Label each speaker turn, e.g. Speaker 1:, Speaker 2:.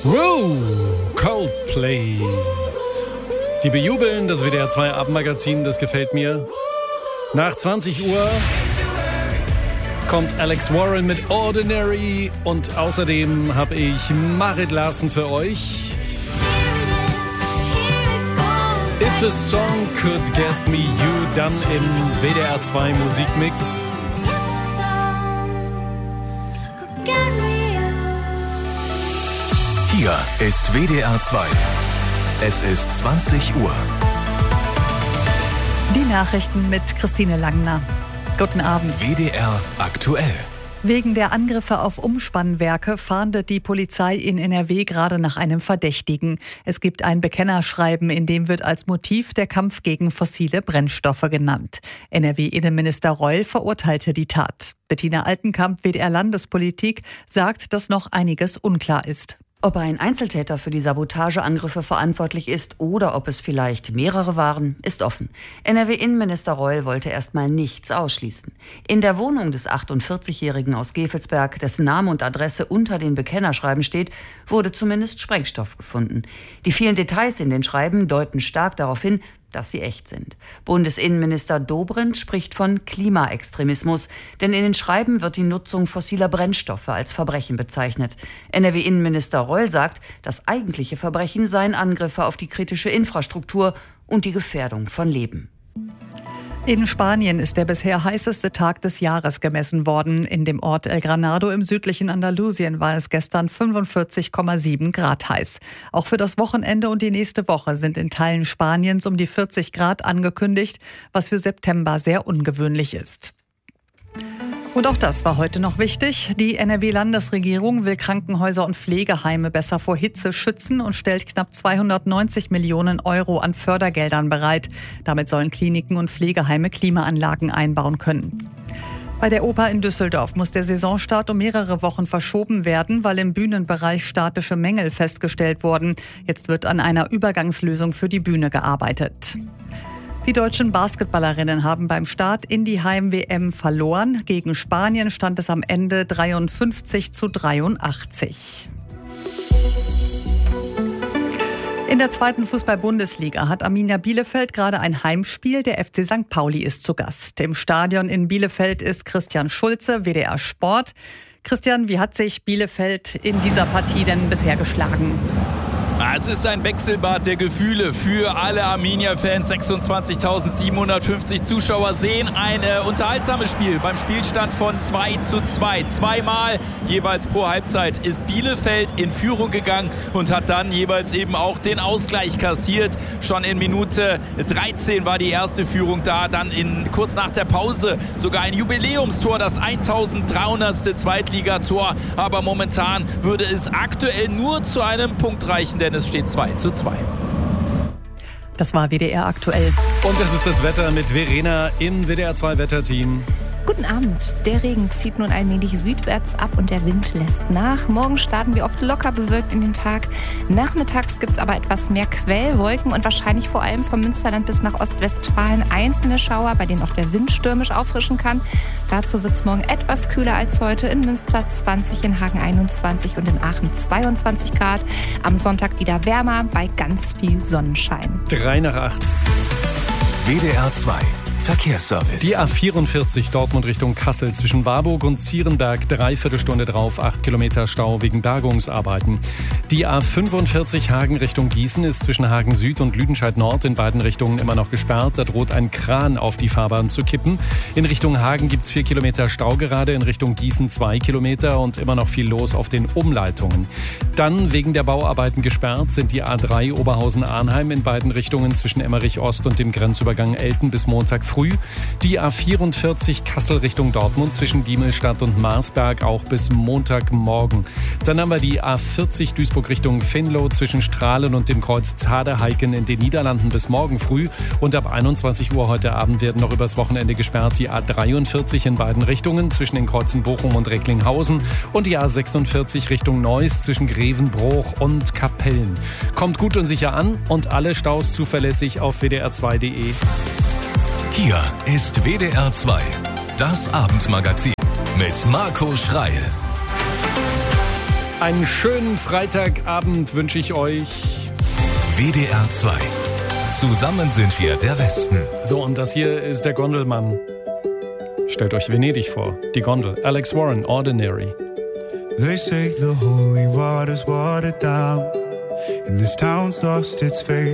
Speaker 1: Woo! Coldplay. Die bejubeln das WDR 2 Abendmagazin, das gefällt mir. Nach 20 Uhr kommt Alex Warren mit Ordinary und außerdem habe ich Marit Larsen für euch. If a Song Could Get Me You, dann im WDR 2 Musikmix.
Speaker 2: Hier ist WDR 2. Es ist 20 Uhr.
Speaker 3: Die Nachrichten mit Christine Langner. Guten Abend.
Speaker 2: WDR aktuell.
Speaker 3: Wegen der Angriffe auf Umspannwerke fahndet die Polizei in NRW gerade nach einem Verdächtigen. Es gibt ein Bekennerschreiben, in dem wird als Motiv der Kampf gegen fossile Brennstoffe genannt. NRW-Innenminister Reul verurteilte die Tat. Bettina Altenkamp, WDR-Landespolitik, sagt, dass noch einiges unklar ist.
Speaker 4: Ob ein Einzeltäter für die Sabotageangriffe verantwortlich ist oder ob es vielleicht mehrere waren, ist offen. NRW-Innenminister Reul wollte erstmal nichts ausschließen. In der Wohnung des 48-Jährigen aus Gevelsberg, dessen Name und Adresse unter den Bekennerschreiben steht, wurde zumindest Sprengstoff gefunden. Die vielen Details in den Schreiben deuten stark darauf hin, dass sie echt sind. Bundesinnenminister Dobrindt spricht von Klimaextremismus, denn in den Schreiben wird die Nutzung fossiler Brennstoffe als Verbrechen bezeichnet. NRW-Innenminister Reul sagt, das eigentliche Verbrechen seien Angriffe auf die kritische Infrastruktur und die Gefährdung von Leben.
Speaker 3: In Spanien ist der bisher heißeste Tag des Jahres gemessen worden. In dem Ort El Granado im südlichen Andalusien war es gestern 45,7 Grad heiß. Auch für das Wochenende und die nächste Woche sind in Teilen Spaniens um die 40 Grad angekündigt, was für September sehr ungewöhnlich ist. Und auch das war heute noch wichtig. Die NRW-Landesregierung will Krankenhäuser und Pflegeheime besser vor Hitze schützen und stellt knapp 290 Millionen Euro an Fördergeldern bereit. Damit sollen Kliniken und Pflegeheime Klimaanlagen einbauen können. Bei der Oper in Düsseldorf muss der Saisonstart um mehrere Wochen verschoben werden, weil im Bühnenbereich statische Mängel festgestellt wurden. Jetzt wird an einer Übergangslösung für die Bühne gearbeitet. Die deutschen Basketballerinnen haben beim Start in die Heim-WM verloren. Gegen Spanien stand es am Ende 53-83. In der zweiten Fußball-Bundesliga hat Arminia Bielefeld gerade ein Heimspiel. Der FC St. Pauli ist zu Gast. Im Stadion in Bielefeld ist Christian Schulze, WDR Sport. Christian, wie hat sich Bielefeld in dieser Partie denn bisher geschlagen?
Speaker 5: Es ist ein Wechselbad der Gefühle für alle Arminia-Fans. 26.750 Zuschauer sehen ein unterhaltsames Spiel beim Spielstand von 2:2. Zweimal jeweils pro Halbzeit ist Bielefeld in Führung gegangen und hat dann jeweils eben auch den Ausgleich kassiert. Schon in Minute 13 war die erste Führung da. Dann kurz nach der Pause sogar ein Jubiläumstor, das 1300. Zweitligator. Aber momentan würde es aktuell nur zu einem Punkt reichen, denn es steht 2:2.
Speaker 3: Das war WDR aktuell.
Speaker 1: Und das ist das Wetter mit Verena im WDR 2 Wetterteam.
Speaker 6: Guten Abend. Der Regen zieht nun allmählich südwärts ab und der Wind lässt nach. Morgen starten wir oft locker bewölkt in den Tag. Nachmittags gibt es aber etwas mehr Quellwolken und wahrscheinlich vor allem vom Münsterland bis nach Ostwestfalen einzelne Schauer, bei denen auch der Wind stürmisch auffrischen kann. Dazu wird es morgen etwas kühler als heute. In Münster 20, in Hagen 21 und in Aachen 22 Grad. Am Sonntag wieder wärmer bei ganz viel Sonnenschein.
Speaker 1: 7:03.
Speaker 2: WDR 2 Verkehrsservice.
Speaker 1: Die A44 Dortmund Richtung Kassel zwischen Warburg und Zierenberg, 3/4 Stunde drauf, 8 Kilometer Stau wegen Bergungsarbeiten. Die A45 Hagen Richtung Gießen ist zwischen Hagen Süd und Lüdenscheid Nord in beiden Richtungen immer noch gesperrt. Da droht ein Kran auf die Fahrbahn zu kippen. In Richtung Hagen gibt es 4 Kilometer Stau gerade, in Richtung Gießen 2 Kilometer und immer noch viel los auf den Umleitungen. Dann wegen der Bauarbeiten gesperrt sind die A3 Oberhausen-Arnheim in beiden Richtungen zwischen Emmerich Ost und dem Grenzübergang Elten bis Montag früh. Die A44 Kassel Richtung Dortmund zwischen Diemelstadt und Marsberg auch bis Montagmorgen. Dann haben wir die A40 Duisburg Richtung Venlo zwischen Strahlen und dem Kreuz Zadeheiken in den Niederlanden bis morgen früh. Und ab 21 Uhr heute Abend werden noch übers Wochenende gesperrt die A43 in beiden Richtungen zwischen den Kreuzen Bochum und Recklinghausen und die A46 Richtung Neuss zwischen Grevenbroich und Kapellen. Kommt gut und sicher an und alle Staus zuverlässig auf wdr2.de.
Speaker 2: Hier ist WDR 2, das Abendmagazin mit Marco Schreil.
Speaker 1: Einen schönen Freitagabend wünsche ich euch.
Speaker 2: WDR 2. Zusammen sind wir der Westen.
Speaker 1: So, und das hier ist der Gondelmann. Stellt euch Venedig vor, die Gondel. Alex Warren, Ordinary.
Speaker 7: They say the holy water's watered down, and this town's lost its faith.